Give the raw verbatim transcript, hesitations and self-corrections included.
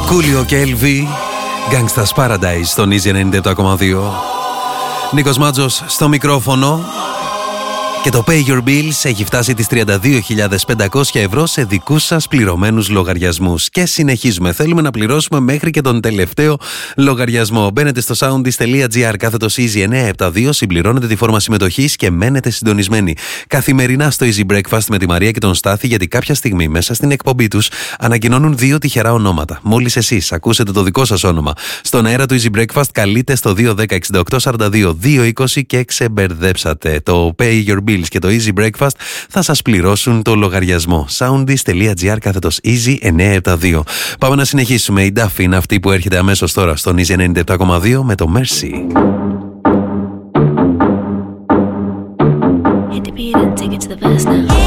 Κούλιο και ελ βι, Gangsta's Paradise στον Easy ενενήντα επτά κόμμα δύο. Νίκος Μάτζος στο μικρόφωνο. Και το Pay Your Bills έχει φτάσει τις τριάντα δύο χιλιάδες πεντακόσια ευρώ σε δικούς σας πληρωμένους λογαριασμούς. Και συνεχίζουμε. Θέλουμε να πληρώσουμε μέχρι και τον τελευταίο λογαριασμό. Μπαίνετε στο soundis.gr κάθετος Easy εννιακόσια εβδομήντα δύο, συμπληρώνετε τη φόρμα συμμετοχής και μένετε συντονισμένοι. Καθημερινά στο Easy Breakfast με τη Μαρία και τον Στάθη, γιατί κάποια στιγμή μέσα στην εκπομπή τους ανακοινώνουν δύο τυχερά ονόματα. Μόλις εσείς ακούσετε το δικό σας όνομα στον αέρα του Easy Breakfast, καλείτε στο δύο ένα μηδέν εξήντα οκτώ σαράντα δύο δύο είκοσι και ξεμπερδέψατε. Το Pay Your Bills και το Easy Breakfast θα σας πληρώσουν το λογαριασμό. soundis.gr κάθετος Easy εννιακόσια εβδομήντα δύο. Πάμε να συνεχίσουμε. Η Duffy είναι αυτή που έρχεται αμέσως τώρα στον Easy ενενήντα επτά κόμμα δύο με το Mercy. Hit the beat and take it to the verse now.